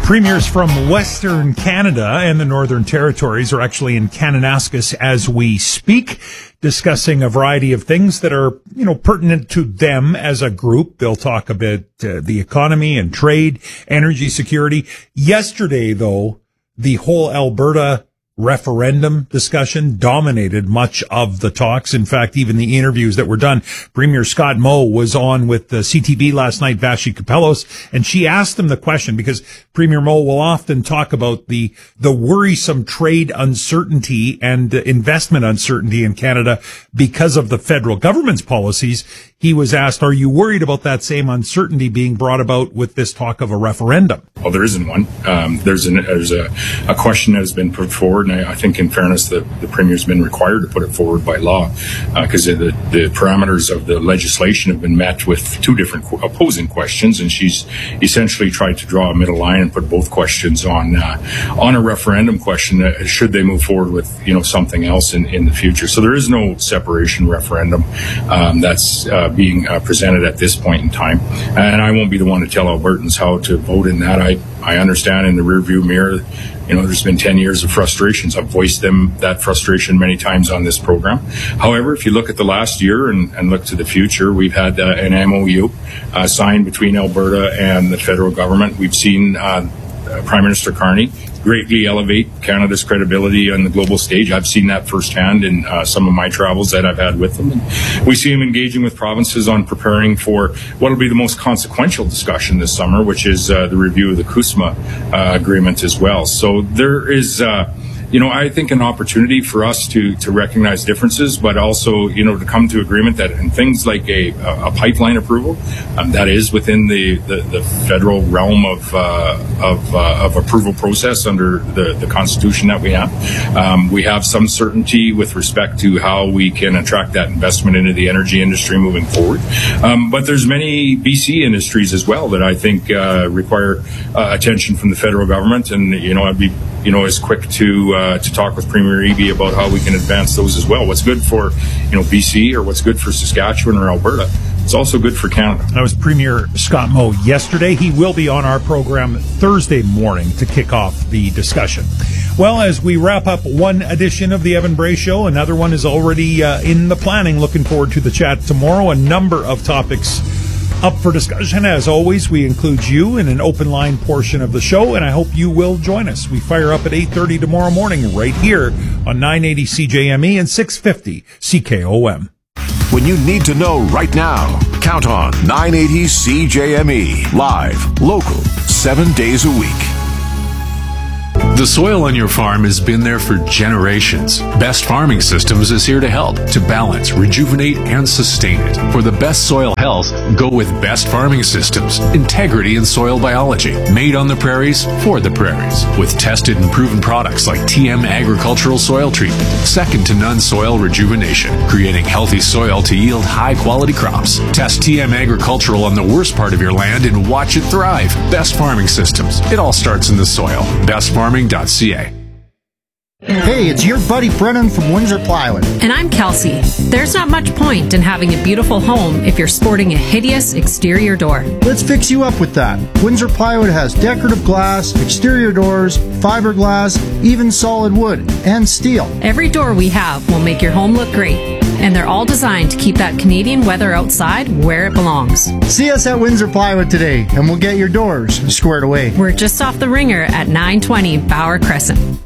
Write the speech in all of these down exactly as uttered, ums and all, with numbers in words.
Premiers from Western Canada and the Northern Territories are actually in Kananaskis as we speak, discussing a variety of things that are, you know, pertinent to them as a group. They'll talk about uh, the economy and trade, energy security. Yesterday, though, the whole Alberta referendum discussion dominated much of the talks. In fact, even the interviews that were done. Premier Scott Moe was on with the C T V last night, Vassy Kapelos, and she asked him the question because Premier Moe will often talk about the the worrisome trade uncertainty and investment uncertainty in Canada because of the federal government's policies. He was asked, are you worried about that same uncertainty being brought about with this talk of a referendum? Well, there isn't one. Um, there's, an, there's a, a question that has been put forward, and I, I think, in fairness, the, the Premier's been required to put it forward by law because uh, the, the parameters of the legislation have been met with two different qu- opposing questions, and she's essentially tried to draw a middle line and put both questions on uh, on a referendum question. Uh, should they move forward with, you know, something else in, in the future? So there is no separation referendum um, that's uh, being uh, presented at this point in time, and I won't be the one to tell Albertans how to vote in that. I I understand in the rearview mirror, you know, there's been ten years of frustrations. I've voiced them, that frustration many times on this program. However, if you look at the last year and, and look to the future, we've had uh, an M O U uh, signed between Alberta and the federal government. We've seen uh, uh, Prime Minister Carney greatly elevate Canada's credibility on the global stage. I've seen that firsthand in uh, some of my travels that I've had with them. And we see him engaging with provinces on preparing for what will be the most consequential discussion this summer, which is uh, the review of the CUSMA uh, agreement as well. So there is, uh, you know, I think an opportunity for us to to recognize differences, but also, you know, to come to agreement that in things like a, a pipeline approval, um, that is within the, the, the federal realm of uh, of, uh, of approval process under the, the Constitution that we have. Um, we have some certainty with respect to how we can attract that investment into the energy industry moving forward. Um, but there's many B C industries as well that I think uh, require uh, attention from the federal government, and, you know, I'd be, you know, as quick to uh, to talk with Premier Eby about how we can advance those as well. What's good for, you know, B C or what's good for Saskatchewan or Alberta, it's also good for Canada. That was Premier Scott Moe yesterday. He will be on our program Thursday morning to kick off the discussion. Well, as we wrap up one edition of the Evan Bray Show, another one is already uh, in the planning. Looking forward to the chat tomorrow. A number of topics up for discussion. As always, we include you in an open line portion of the show, and I hope you will join us. We fire up at eight thirty tomorrow morning right here on nine eighty C J M E and six fifty C K O M. When you need to know right now, count on nine eighty C J M E. Live, local, seven days a week. The soil on your farm has been there for generations. Best Farming Systems is here to help, to balance, rejuvenate, and sustain it. For the best soil health, go with Best Farming Systems. Integrity in soil biology. Made on the prairies, for the prairies. With tested and proven products like T M Agricultural Soil Treatment. Second to none soil rejuvenation. Creating healthy soil to yield high-quality crops. Test T M Agricultural on the worst part of your land and watch it thrive. Best Farming Systems. It all starts in the soil. Best Farming dot C A. Hey, it's your buddy Brennan from Windsor Plywood. And I'm Kelsey. There's not much point in having a beautiful home if you're sporting a hideous exterior door. Let's fix you up with that. Windsor Plywood has decorative glass, exterior doors, fiberglass, even solid wood, and steel. Every door we have will make your home look great. And they're all designed to keep that Canadian weather outside where it belongs. See us at Windsor Plywood today, and we'll get your doors squared away. We're just off the ringer at nine twenty Bauer Crescent.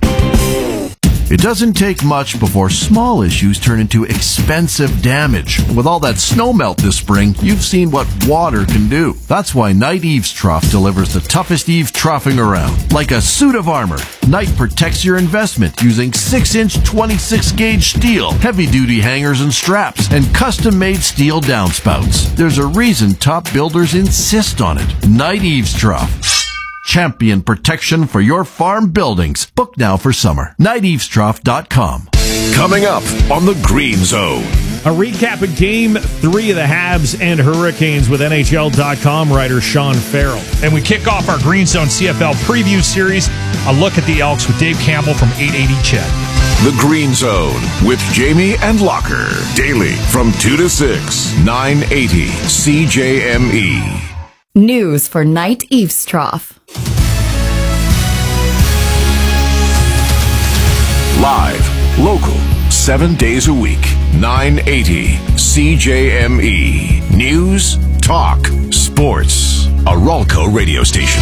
It doesn't take much before small issues turn into expensive damage. With all that snow melt this spring, you've seen what water can do. That's why Knight Eaves Trough delivers the toughest eave troughing around. Like a suit of armor, Knight protects your investment using six inch twenty-six gauge steel, heavy-duty hangers and straps, and custom-made steel downspouts. There's a reason top builders insist on it. Knight Eaves Trough. Champion protection for your farm buildings. Book now for summer. Knight Eaves Trough dot com. Coming up on the Green Zone. A recap of Game three of the Habs and Hurricanes with N H L dot com writer Sean Farrell. And we kick off our Green Zone C F L preview series, a look at the Elks with Dave Campbell from eight eighty C H E D. The Green Zone with Jamie and Locker. Daily from two to six, nine eighty C J M E. News for Knight Eaves Trough. Live, local, seven days a week. nine eighty C J M E. News, talk, sports. A Ralco radio station.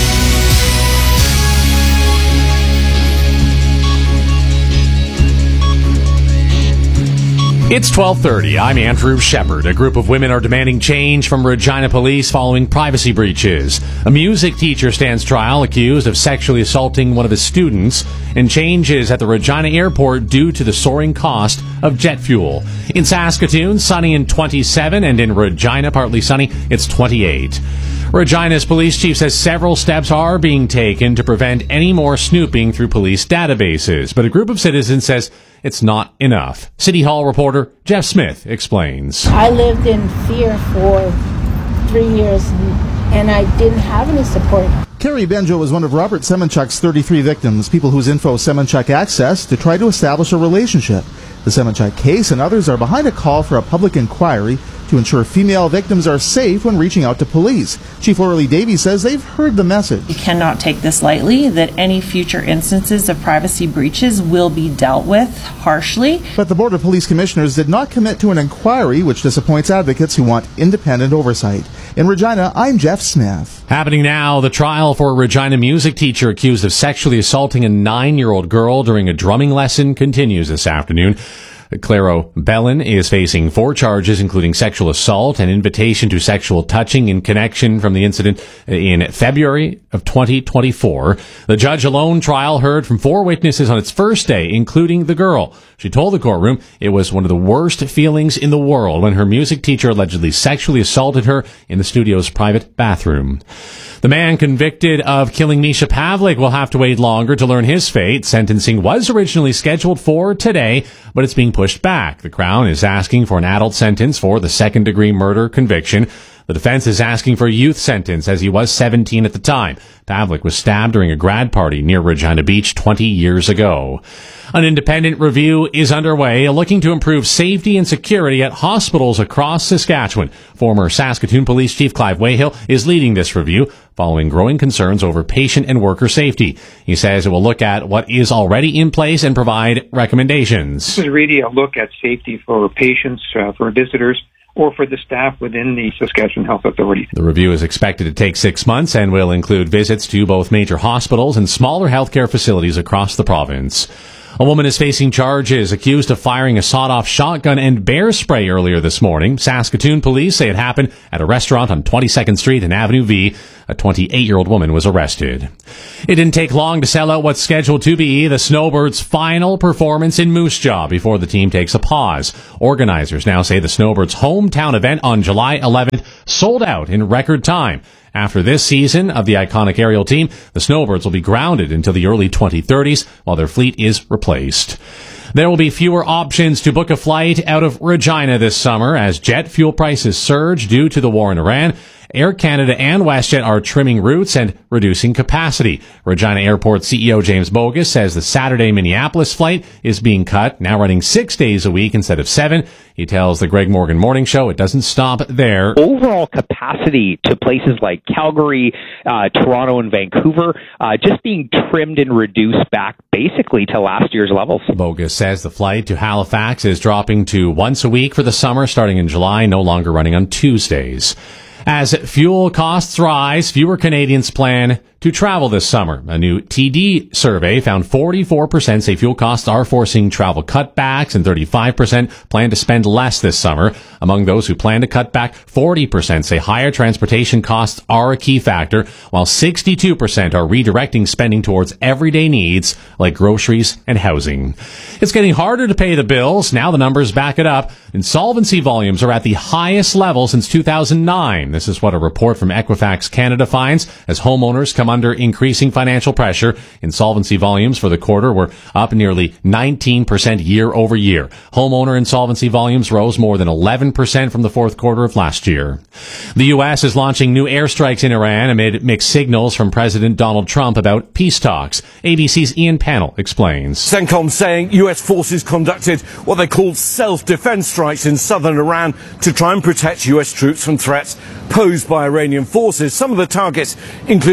It's twelve thirty. I'm Andrew Shepard. A group of women are demanding change from Regina police following privacy breaches. A music teacher stands trial accused of sexually assaulting one of his students, and changes at the Regina airport due to the soaring cost of jet fuel. In Saskatoon, sunny and twenty-seven, and in Regina, partly sunny, it's twenty-eight. Regina's police chief says several steps are being taken to prevent any more snooping through police databases, but a group of citizens says it's not enough. City Hall reporter Jeff Smith explains. I lived in fear for three years and I didn't have any support. Carrie Benjo was one of Robert Semenchuk's thirty-three victims, people whose info Semenchuk accessed to try to establish a relationship. The Semenchuk case and others are behind a call for a public inquiry to ensure female victims are safe when reaching out to police. Chief Orly Davies says they've heard the message. We cannot take this lightly, that any future instances of privacy breaches will be dealt with harshly. But the Board of Police Commissioners did not commit to an inquiry, which disappoints advocates who want independent oversight. In Regina, I'm Jeff Smith. Happening now, the trial for a Regina music teacher accused of sexually assaulting a nine-year-old girl during a drumming lesson continues this afternoon. Claro Bellin is facing four charges, including sexual assault and invitation to sexual touching in connection from the incident in February of twenty twenty-four. The judge alone trial heard from four witnesses on its first day, including the girl. She told the courtroom it was one of the worst feelings in the world when her music teacher allegedly sexually assaulted her in the studio's private bathroom. The man convicted of killing Misha Pavlik will have to wait longer to learn his fate. Sentencing was originally scheduled for today, but it's being pushed back. The Crown is asking for an adult sentence for the second-degree murder conviction. The defense is asking for a youth sentence, as he was seventeen at the time. Pavlik was stabbed during a grad party near Regina Beach twenty years ago. An independent review is underway looking to improve safety and security at hospitals across Saskatchewan. Former Saskatoon Police Chief Clive Wayhill is leading this review following growing concerns over patient and worker safety. He says it will look at what is already in place and provide recommendations. This is really a look at safety for patients, uh, for visitors, or for the staff within the Saskatchewan Health Authority. The review is expected to take six months and will include visits to both major hospitals and smaller healthcare facilities across the province. A woman is facing charges accused of firing a sawed-off shotgun and bear spray earlier this morning. Saskatoon police say it happened at a restaurant on twenty-second Street and Avenue V. A twenty-eight-year-old woman was arrested. It didn't take long to sell out what's scheduled to be the Snowbirds' final performance in Moose Jaw before the team takes a pause. Organizers now say the Snowbirds' hometown event on July eleventh sold out in record time. After this season of the iconic aerial team, the Snowbirds will be grounded until the early twenty thirties while their fleet is replaced. There will be fewer options to book a flight out of Regina this summer as jet fuel prices surge due to the war in Iran. Air Canada and WestJet are trimming routes and reducing capacity. Regina Airport C E O James Bogus says the Saturday Minneapolis flight is being cut, now running six days a week instead of seven. He tells the Greg Morgan Morning Show it doesn't stop there. Overall capacity to places like Calgary, uh, Toronto, and Vancouver uh, just being trimmed and reduced back basically to last year's levels. Bogus says the flight to Halifax is dropping to once a week for the summer starting in July, no longer running on Tuesdays. As fuel costs rise, fewer Canadians plan to travel this summer. A new T D survey found forty-four percent say fuel costs are forcing travel cutbacks and thirty-five percent plan to spend less this summer. Among those who plan to cut back, forty percent say higher transportation costs are a key factor, while sixty-two percent are redirecting spending towards everyday needs like groceries and housing. It's getting harder to pay the bills. Now the numbers back it up. Insolvency volumes are at the highest level since two thousand nine. This is what a report from Equifax Canada finds as homeowners come under increasing financial pressure. Insolvency volumes for the quarter were up nearly nineteen percent year over year. Homeowner insolvency volumes rose more than eleven percent from the fourth quarter of last year. The U S is launching new airstrikes in Iran amid mixed signals from President Donald Trump about peace talks. A B C's Ian Pannell explains. CENTCOM saying U S forces conducted what they called self-defense strikes in southern Iran to try and protect U S troops from threats posed by Iranian forces. Some of the targets included missiles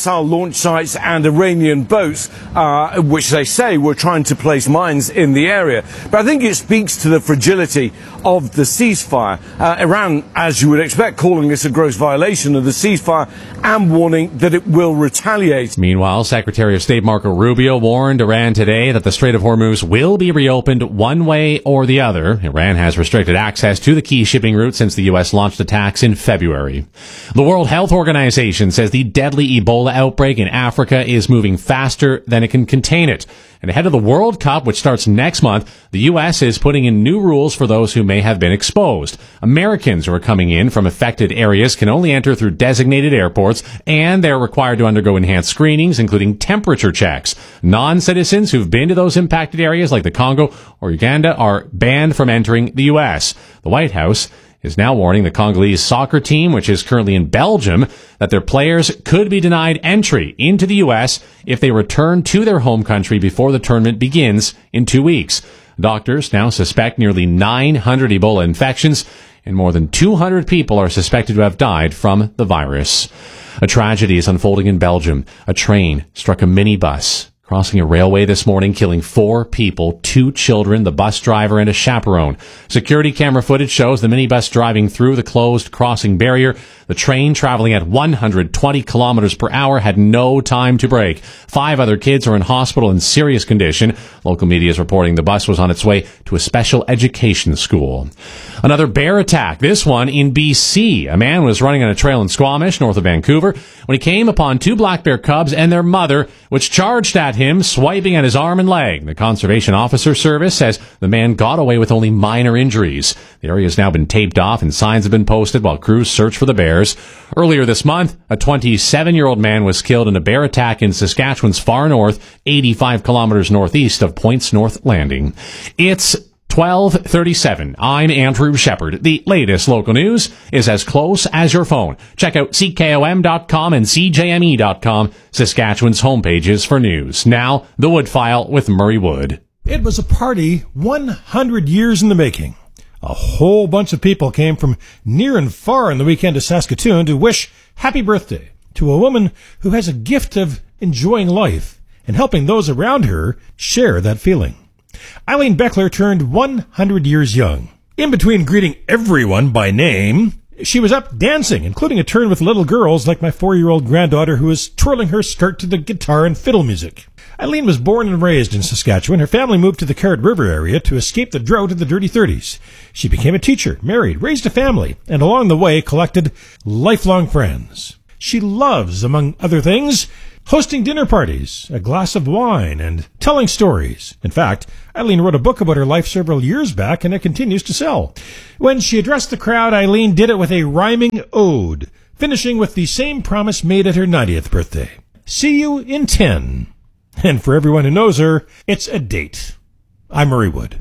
missile launch sites and Iranian boats, uh, which they say were trying to place mines in the area. But I think it speaks to the fragility of the ceasefire. Uh, Iran, as you would expect, calling this a gross violation of the ceasefire and warning that it will retaliate. Meanwhile, Secretary of State Marco Rubio warned Iran today that the Strait of Hormuz will be reopened one way or the other. Iran has restricted access to the key shipping route since the U S launched attacks in February. The World Health Organization says the deadly Ebola outbreak in Africa is moving faster than it can contain it. And ahead of the World Cup, which starts next month, the U S is putting in new rules for those who may have been exposed. Americans who are coming in from affected areas can only enter through designated airports, and they're required to undergo enhanced screenings, including temperature checks. Non-citizens who've been to those impacted areas, like the Congo or Uganda, are banned from entering the U S. The White House is now warning the Congolese soccer team, which is currently in Belgium, that their players could be denied entry into the U S if they return to their home country before the tournament begins in two weeks. Doctors now suspect nearly nine hundred Ebola infections, and more than two hundred people are suspected to have died from the virus. A tragedy is unfolding in Belgium. A train struck a minibus crossing a railway this morning, killing four people, two children, the bus driver, and a chaperone. Security camera footage shows the minibus driving through the closed crossing barrier. The train, traveling at one hundred twenty kilometers per hour, had no time to brake. Five other kids are in hospital in serious condition. Local media is reporting the bus was on its way to a special education school. Another bear attack, this one in B C. A man was running on a trail in Squamish, north of Vancouver, when he came upon two black bear cubs and their mother, which charged at him, swiping at his arm and leg. The Conservation Officer Service says the man got away with only minor injuries. The area has now been taped off and signs have been posted while crews search for the bears. Earlier this month, a twenty-seven-year-old man was killed in a bear attack in Saskatchewan's far north, eighty-five kilometers northeast of Points North Landing. It's twelve thirty-seven. I'm Andrew Shepard. The latest local news is as close as your phone. Check out C K O M dot com and C J M E dot com, Saskatchewan's homepages for news. Now, the Wood File with Murray Wood. It was a party one hundred years in the making. A whole bunch of people came from near and far on the weekend to Saskatoon to wish happy birthday to a woman who has a gift of enjoying life and helping those around her share that feeling. Eileen Beckler turned one hundred years young. In between greeting everyone by name, she was up dancing, including a turn with little girls like my four-year-old granddaughter who was twirling her skirt to the guitar and fiddle music. Eileen was born and raised in Saskatchewan. Her family moved to the Carrot River area to escape the drought of the dirty thirties. She became a teacher, married, raised a family, and along the way collected lifelong friends. She loves, among other things, hosting dinner parties, a glass of wine, and telling stories. In fact, Eileen wrote a book about her life several years back, and it continues to sell. When she addressed the crowd, Eileen did it with a rhyming ode, finishing with the same promise made at her ninetieth birthday. See you in ten. And for everyone who knows her, it's a date. I'm Murray Wood.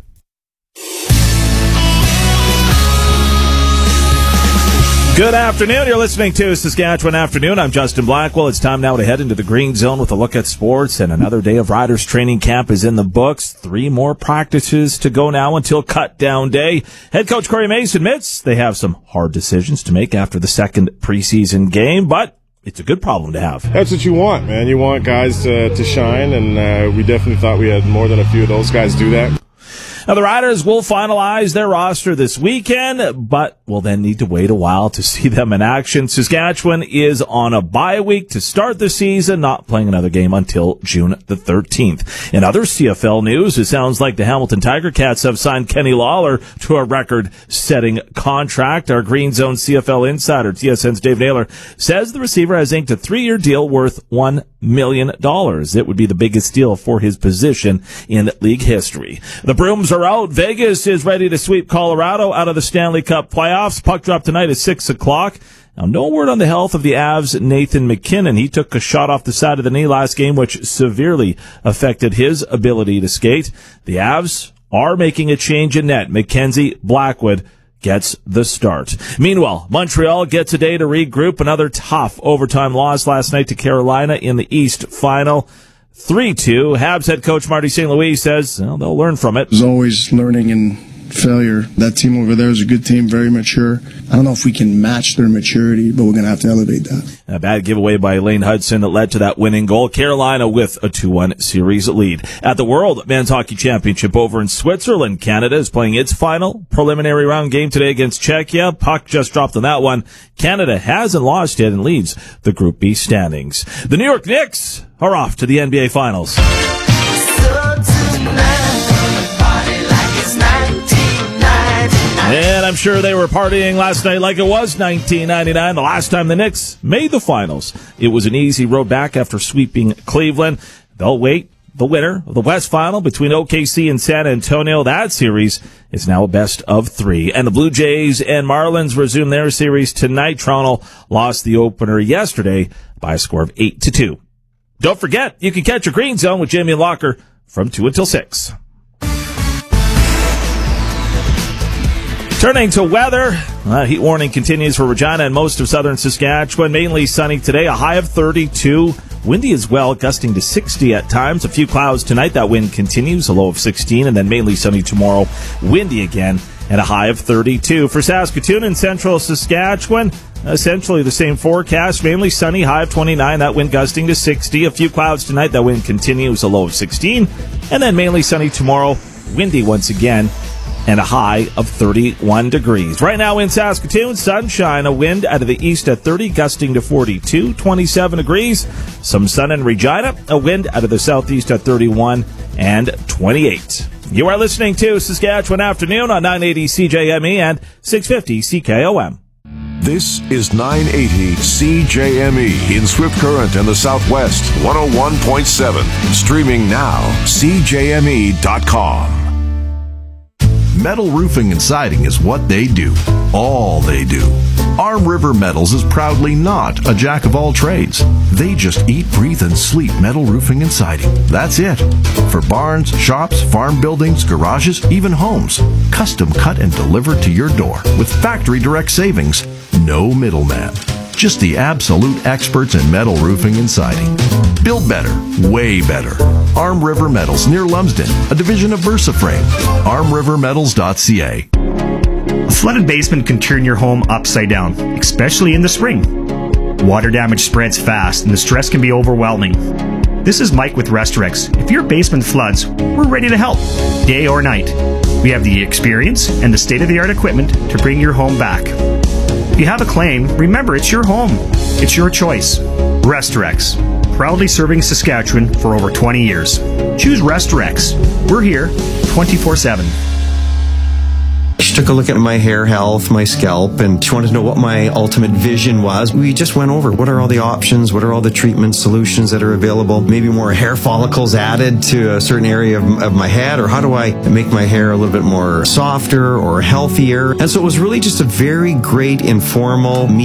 Good afternoon. You're listening to Saskatchewan Afternoon. I'm Justin Blackwell. It's time now to head into the Green Zone with a look at sports, and another day of Riders training camp is in the books. Three more practices to go now until cut down day. Head coach Corey Mace admits they have some hard decisions to make after the second preseason game, but it's a good problem to have. That's what you want, man. You want guys to, to shine, and uh, we definitely thought we had more than a few of those guys do that. Now, the Riders will finalize their roster this weekend, but will then need to wait a while to see them in action. Saskatchewan is on a bye week to start the season, not playing another game until June the thirteenth. In other C F L news, it sounds like the Hamilton Tiger Cats have signed Kenny Lawler to a record-setting contract. Our Green Zone C F L insider, T S N's Dave Naylor, says the receiver has inked a three-year deal worth one million dollars. It would be the biggest deal for his position in league history. The Brooms are out. Vegas is ready to sweep Colorado out of the Stanley Cup playoffs. Puck drop tonight at six o'clock. Now, no word on the health of the Avs' Nathan McKinnon. He took a shot off the side of the knee last game, which severely affected his ability to skate. The Avs are making a change in net. Mackenzie Blackwood gets the start. Meanwhile, Montreal gets a day to regroup. Another tough overtime loss last night to Carolina in the East Final. three two. Habs head coach Marty Saint Louis says well, they'll learn from it. There's always learning in failure. That team over there is a good team, very mature. I don't know if we can match their maturity, but we're going to have to elevate that. A bad giveaway by Elaine Hudson that led to that winning goal. Carolina with a two one series lead. At the World Men's Hockey Championship over in Switzerland, Canada is playing its final preliminary round game today against Czechia. Puck just dropped on that one. Canada hasn't lost yet and leads the Group B standings. The New York Knicks are off to the N B A Finals. And I'm sure they were partying last night like it was nineteen ninety-nine, the last time the Knicks made the finals. It was an easy road back after sweeping Cleveland. They'll wait. The winner of the West Final between O K C and San Antonio. That series is now a best of three. And the Blue Jays and Marlins resume their series tonight. Toronto lost the opener yesterday by a score of eight to two. Don't forget, you can catch your Green Zone with Jamie Locker from two until six. Turning to weather, uh, heat warning continues for Regina and most of southern Saskatchewan. Mainly sunny today, a high of thirty-two. Windy as well, gusting to sixty at times. A few clouds tonight. That wind continues, a low of sixteen, and then mainly sunny tomorrow. Windy again, and a high of thirty-two. For Saskatoon and central Saskatchewan, essentially the same forecast. Mainly sunny, high of twenty-nine. That wind gusting to sixty. A few clouds tonight. That wind continues, a low of sixteen, and then mainly sunny tomorrow. Windy once again, and a high of thirty-one degrees. Right now in Saskatoon, sunshine, a wind out of the east at thirty, gusting to forty-two, twenty-seven degrees. Some sun in Regina, a wind out of the southeast at thirty-one and twenty-eight. You are listening to Saskatchewan Afternoon on nine eighty C J M E and six fifty C K O M. This is nine eighty C J M E in Swift Current and the Southwest, one oh one point seven. Streaming now, C J M E dot com. Metal roofing and siding is what they do. All they do. Arm River Metals is proudly not a jack of all trades. They just eat, breathe, and sleep metal roofing and siding. That's it. For barns, shops, farm buildings, garages, even homes. Custom cut and delivered to your door with factory direct savings. No middleman. Just the absolute experts in metal roofing and siding. Build better, way better. Arm River Metals near Lumsden, a division of VersaFrame. arm river metals dot c a. A flooded basement can turn your home upside down, especially in the spring. Water damage spreads fast and the stress can be overwhelming. This is Mike with Restorex. If your basement floods, we're ready to help, day or night. We have the experience and the state-of-the-art equipment to bring your home back. If you have a claim, remember it's your home. It's your choice. Restorex, proudly serving Saskatchewan for over twenty years. Choose Restorex. We're here twenty-four seven. She took a look at my hair health, my scalp, and she wanted to know what my ultimate vision was. We just went over what are all the options, what are all the treatment solutions that are available, maybe more hair follicles added to a certain area of, of my head, or how do I make my hair a little bit more softer or healthier. And so it was really just a very great informal meeting.